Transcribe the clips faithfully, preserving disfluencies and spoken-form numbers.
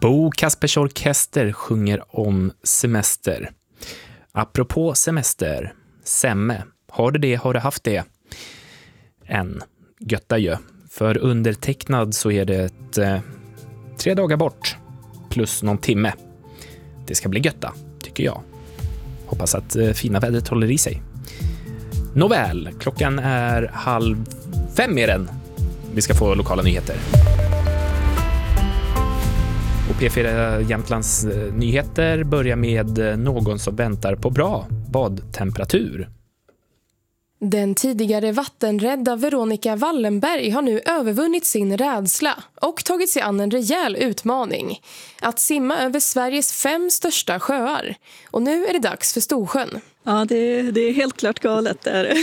Bo Kaspers Orkester sjunger om semester. Apropå semester, semme. Har du det, har du haft det? En götta ju. För undertecknad så är det ett, eh, tre dagar bort plus någon timme. Det ska bli götta, tycker jag. Hoppas att eh, fina vädret håller i sig. Nåväl, klockan är halv fem i den. Vi ska få lokala nyheter. Och P fyra Jämtlands nyheter börjar med någon som väntar på bra badtemperatur. Den tidigare vattenrädda Veronica Wallenberg har nu övervunnit sin rädsla och tagit sig an en rejäl utmaning. Att simma över Sveriges fem största sjöar. Och nu är det dags för Storsjön. Ja, det, det är helt klart galet där.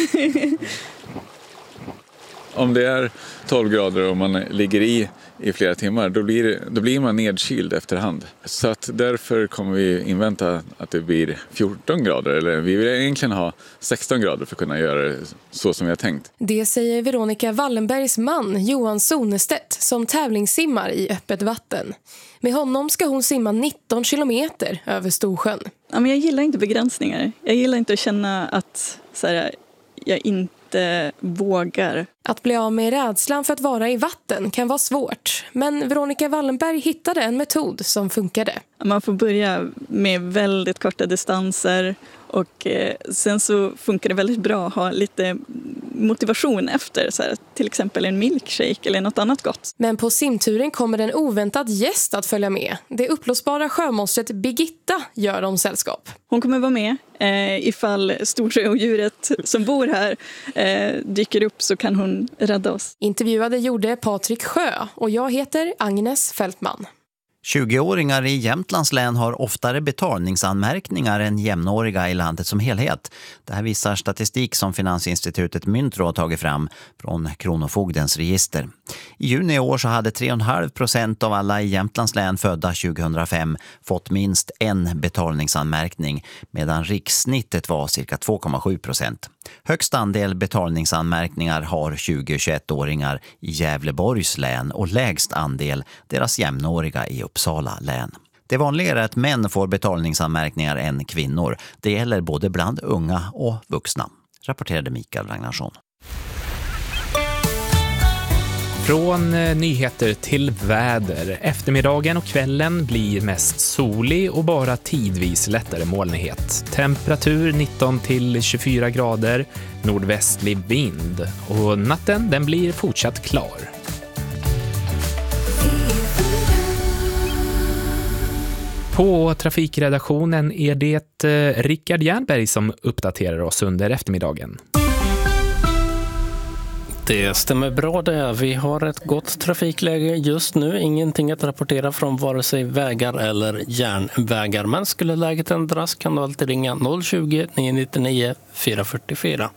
Om det är tolv grader och man ligger i i flera timmar, då blir, då blir man nedkyld efterhand. Så att därför kommer vi invänta att det blir fjorton grader, eller vi vill egentligen ha sexton grader för att kunna göra det så som vi har tänkt. Det säger Veronica Wallenbergs man Johan Sonestedt som tävlingssimmar i öppet vatten. Med honom ska hon simma nitton kilometer över Storsjön. Ja, men jag gillar inte begränsningar. Jag gillar inte att känna att så här, jag inte vågar. Att bli av med rädslan för att vara i vatten kan vara svårt. Men Veronica Wallenberg hittade en metod som funkade. Man får börja med väldigt korta distanser. Och eh, sen så funkar det väldigt bra att ha lite motivation efter. Så här, till exempel en milkshake eller något annat gott. Men på simturen kommer en oväntad gäst att följa med. Det uppblåsbara sjömonstret Birgitta gör om sällskap. Hon kommer vara med. Eh, ifall storsjöodjuret som bor här eh, dyker upp så kan hon rädda oss. Intervjuade gjorde Patrik Sjö och jag heter Agnes Fältman. tjugoåringar i Jämtlands län har oftare betalningsanmärkningar än jämnåriga i landet som helhet. Det här visar statistik som Finansinstitutet Myntro har tagit fram från Kronofogdens register. I juni i år så hade tre komma fem procent av alla i Jämtlands län födda tjugohundrafem fått minst en betalningsanmärkning, medan rikssnittet var cirka två komma sju procent. Högst andel betalningsanmärkningar har tjugo- och tjugoett-åringar i Gävleborgs län och lägst andel deras jämnåriga i Uppsala län. Det är vanligare att män får betalningsanmärkningar än kvinnor. Det gäller både bland unga och vuxna, rapporterade Mikael Ragnarsson. Från nyheter till väder. Eftermiddagen och kvällen blir mest solig och bara tidvis lättare molnighet. Temperatur nitton till tjugofyra grader, nordvästlig vind. Och natten den blir fortsatt klar. På trafikredaktionen är det eh, Rickard Jernberg som uppdaterar oss under eftermiddagen. Det stämmer bra det. Vi har ett gott trafikläge just nu. Ingenting att rapportera från vare sig vägar eller järnvägar. Men skulle läget ändras kan du alltid ringa noll tjugo, nio nittionio, fyra fyrtiofyra.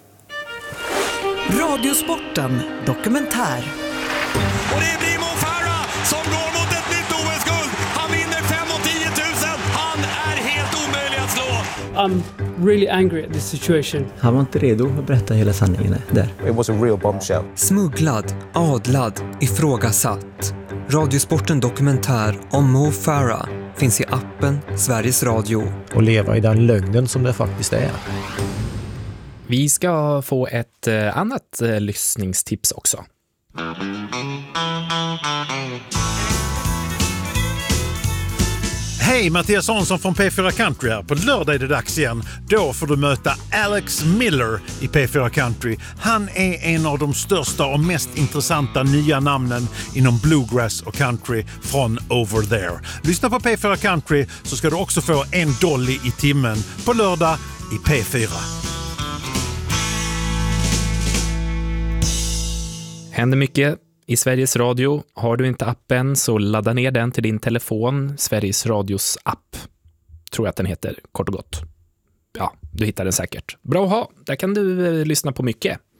Radiosporten dokumentär. Och det blir Mo Farah som går mot ett nytt O S-guld. Han vinner fem och tio tusen. Han är helt omöjlig att slå. I'm really angry at this situation. Han var inte redo att berätta hela sanningen där. It was a real bombshell. Smugglad, adlad, ifrågasatt. Radiosporten dokumentär om Mo Farah finns i appen Sveriges Radio. Och leva i den lögnen som det faktiskt är. Vi ska få ett eh, annat eh, lyssningstips också. Hej, Mattias Hansson från P fyra Country här. På lördag är det dags igen. Då får du möta Alex Miller i P fyra Country. Han är en av de största och mest intressanta nya namnen inom bluegrass och country från Over There. Lyssna på P fyra Country så ska du också få en dolly i timmen på lördag i P fyra. Händer mycket i Sveriges Radio. Har du inte appen så ladda ner den till din telefon. Sveriges Radios app. Tror jag att den heter, kort och gott. Ja, du hittar den säkert. Bra att ha. Där kan du eh, lyssna på mycket.